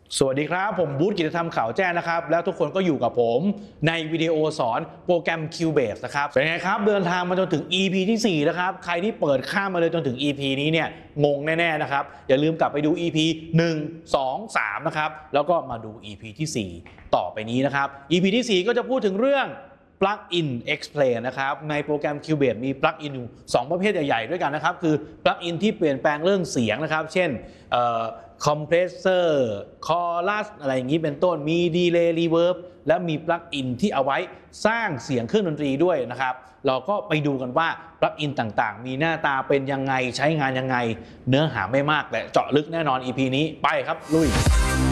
สวัสดีครับผมบูธกิจธรรมข่าวแจ้งนะครับแล้วทุกคนก็อยู่กับผมในวิดีโอสอนโปรแกรม Cubase นะครับเป็นไงครับเดินทางมาจนถึง EP ที่4นะครับใครที่เปิดข้ามมาเลยจนถึง EP นี้เนี่ยงงแน่ๆนะครับอย่าลืมกลับไปดู EP 1 2 3นะครับแล้วก็มาดู EP ที่4ต่อไปนี้นะครับ EP ที่4ก็จะพูดถึงเรื่อง Plugin Explain นะครับในโปรแกรม Cubase มี Plugin อยู่2ประเภทใหญ่ๆด้วยกันนะครับคือ Plugin ที่เปลี่ยนแปลงเรื่องเสียงนะครับเช่นคอมเพรสเซอร์คอรัสอะไรอย่างนี้เป็นต้นมีดีเลย์รีเวิร์บและมีปลั๊กอินที่เอาไว้สร้างเสียงเครื่องดนตรีด้วยนะครับเราก็ไปดูกันว่าปลั๊กอินต่างๆมีหน้าตาเป็นยังไงใช้งานยังไงเนื้อหาไม่มากแต่เจาะลึกแน่นอน EP นี้ไปครับลุย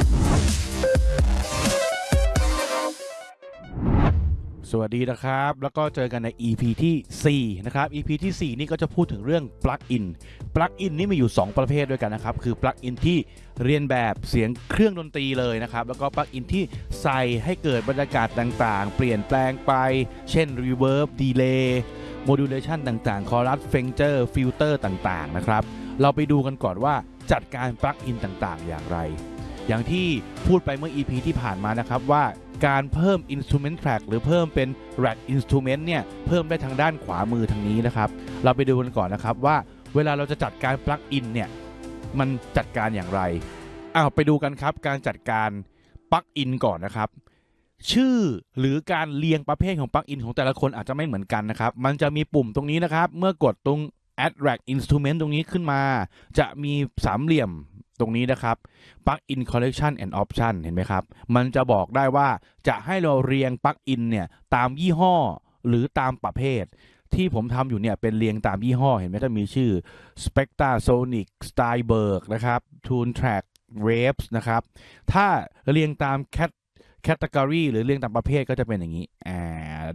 สวัสดีนะครับแล้วก็เจอกันใน EP ที่4นะครับ EP ที่4นี่ก็จะพูดถึงเรื่อง Plugin Plugin นี่มีอยู่2ประเภทด้วยกันนะครับคือ Plugin ที่เรียนแบบเสียงเครื่องดนตรีเลยนะครับแล้วก็ Plugin ที่ใส่ให้เกิดบรรยากาศต่างๆเปลี่ยนแปลงไปเช่น Reverb Delay Modulation ต่างๆ Chorus Flanger Filter ต่างๆนะครับเราไปดูกันก่อนว่าจัดการ Plugin ต่างๆอย่างไรอย่างที่พูดไปเมื่อ EP ที่ผ่านมานะครับว่าการเพิ่ม Instrument Track หรือเพิ่มเป็น Rack Instrument เนี่ยเพิ่มได้ทางด้านขวามือทางนี้นะครับเราไปดูกันก่อนนะครับว่าเวลาเราจะจัดการ Plugin เนี่ยมันจัดการอย่างไรไปดูกันครับการจัดการ Plugin ก่อนนะครับชื่อหรือการเรียงประเภทของ Plugin ของแต่ละคนอาจจะไม่เหมือนกันนะครับมันจะมีปุ่มตรงนี้นะครับเมื่อกดตรง Add Rack Instrument ตรงนี้ขึ้นมาจะมีสามเหลี่ยมตรงนี้นะครับ Plugin Collection and Option เห็นไหมครับมันจะบอกได้ว่าจะให้เราเรียง Plugin เนี่ยตามยี่ห้อหรือตามประเภทที่ผมทำอยู่เนี่ยเป็นเรียงตามยี่ห้อเห็นไหมจะมีชื่อ Spectra Sonic Steinberg นะครับ Tune Track Waves นะครับถ้าเรียงตามCategory หรือเรียงตามประเภทก็จะเป็นอย่างนี้